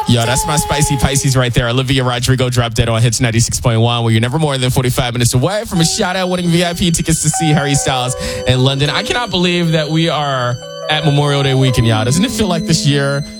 Yo, that's my spicy Pisces right there. Olivia Rodrigo dropped dead on Hits 96.1, where you're never more than 45 minutes away from a shout-out winning VIP tickets to see Harry Styles in London. I cannot believe that we are at Memorial Day weekend, y'all. Doesn't it feel like this year